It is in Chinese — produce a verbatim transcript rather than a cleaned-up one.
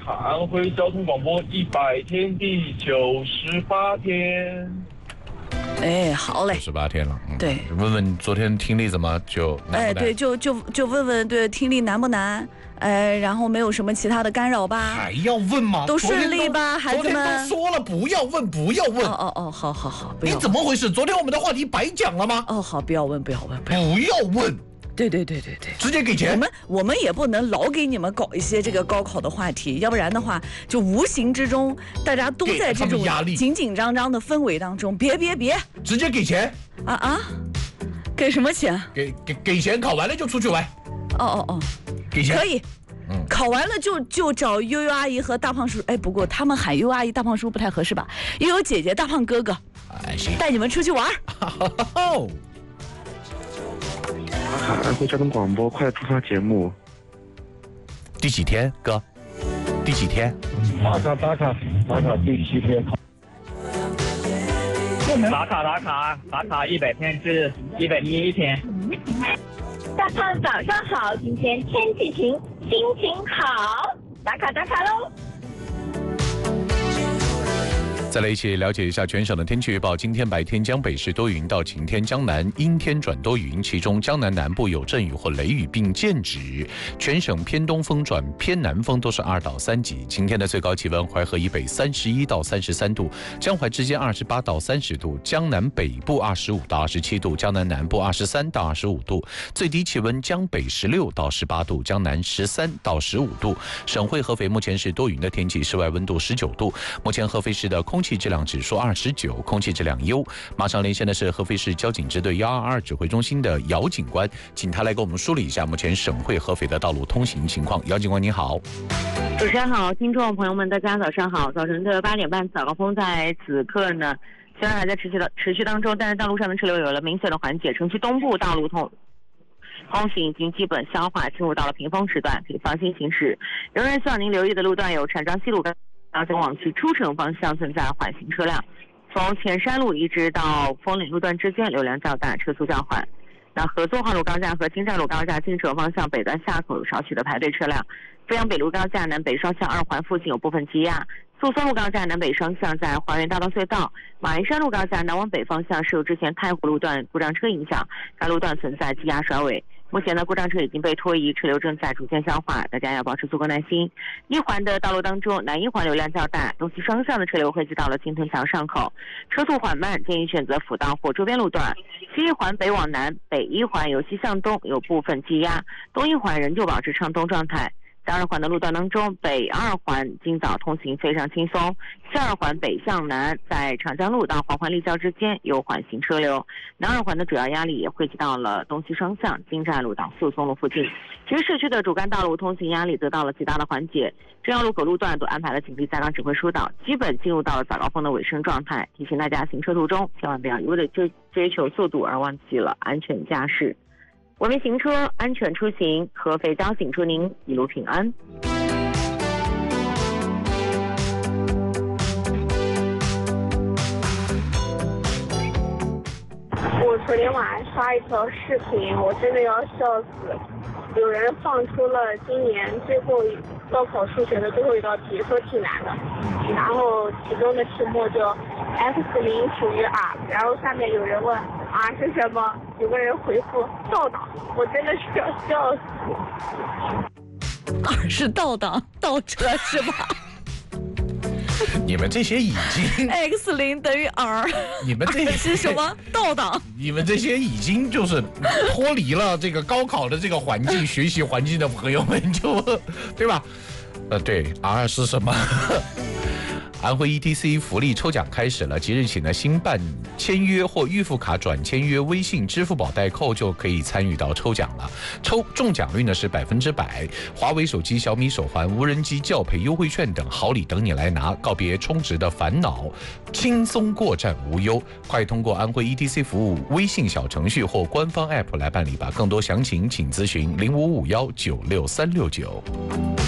卡，安徽交通广播一百天第九十八天。 哎，好嘞， 九十八天了。嗯、 对， 问问昨天听力怎么就难不难？ 哎，对，就就就问问对听力难不难？哎，然后没有什么其他的干扰吧？ 还要问吗？ 都顺利吧，孩子们？ 昨天都说了不要问，不要问。 哦哦哦，好好好，不要。 你怎么回事？昨天我们的话题白讲了吗？ 哦，好，不要问，不要问， 不要问。不要问。 对对对对对， 直接给钱。 我们我们也不能老给你们搞一些这个高考的话题，要不然的话，就无形之中大家都在这种紧紧张张的氛围当中。别别别， 直接给钱。 啊啊，给什么钱？ 给给给钱，考完了就出去玩。 哦哦哦， 给钱可以。嗯，考完了就就找悠悠阿姨和大胖叔。哎，不过他们喊悠悠阿姨、大胖叔不太合适吧？悠悠姐姐、大胖哥哥， 哎，行， 带你们出去玩。 打卡安徽交通广播快出发节目， 第几天哥？第几天？ 打卡打卡打卡第七天。 打卡打卡打卡一百天至一百零一天。 大胖早上好，今天天气晴，心情好，打卡打卡喽！ 再来一起了解一下全省的天气预报。今天白天江北是多云到晴天，江南阴天转多云，其中江南南部有阵雨或雷雨并见指。全省偏东风转偏南风都是二到三级。今天的最高气温，淮河以北三十一到三十三度，江淮之间二十八到三十度，江南北部二十五到二十七度，江南南部二十三到二十五度。最低气温江北十六到十八度，江南十三到十五度。省会合肥目前是多云的天气，室外温度十九度。目前合肥市的空气质量指数二十九，空气质量优。马上连线的是合肥市交警支队一二二指挥中心的姚警官，请他来给我们梳理一下目前省会合肥的道路通行情况。姚警官您好。 主持人好，听众朋友们大家早上好。早晨的八点半，早高峰在此刻呢虽然还在持续的持续当中，但是道路上的车流有了明显的缓解。城区东部道路通通行已经基本消化，进入到了平峰时段，可以放心行驶。仍然需要您留意的路段有产张西路高雄往其出城方向存在缓行车辆，从前山路一直到枫岭路段之间流量较大，车速较缓。那合作化路高架和金寨路高架进城方向北端下口有少许的排队车辆，阜阳北路高架南北双向二环附近有部分积压，宿松路高架南北双向在华园大道隧道，马鞍山路高架南往北方向受之前太湖路段故障车影响，该路段存在积压甩尾。目前呢，故障车已经被拖移，车流正在逐渐消化，大家要保持足够耐心。一环的道路当中，南一环流量较大，东西双向的车流汇集到了金屯桥上口，车速缓慢，建议选择辅道或周边路段。西一环北往南，北一环由西向东有部分积压，东一环仍旧保持畅通状态。在二环的路段当中，北二环今早通行非常轻松，西二环北向南在长江路到黄环立交之间有缓行车流，南二环的主要压力也汇集到了东西双向金寨路到宿松路附近。其实市区的主干道路通行压力得到了极大的缓解，重要路口路段都安排了警力在岗指挥疏导，基本进入到了早高峰的尾声状态。提醒大家行车途中千万不要一味的追追求速度而忘记了安全驾驶。文明行车，安全出行，合肥交警祝您一路平安。 我昨天晚上刷一条视频，我真的要笑死。有人放出了今年最后高考数学的最后一道题，说挺难的，然后其中的题目就 x 零属于 r， 然后下面有人问 r 是什么，有个人回复倒档，我真的是要笑死。 r 是倒档，倒车是吧？ 你们这些已经 x 零等于 r， 你们这是什么倒档？ 你们这些已经就是脱离了这个高考的这个环境、学习环境的朋友们就，对吧？呃，对 ，R 是什么？安徽 E T C 福利抽奖开始了，即日起呢，新办签约或预付卡转签约微信、支付宝代扣就可以参与到抽奖了。抽中奖率呢是百分之百，华为手机、小米手环、无人机教培优惠券等好礼等你来拿，告别充值的烦恼，轻松过站无忧。快通过安徽 E T C 服务微信小程序或官方 App 来办理吧。更多详情请咨询零五五幺九六三六九。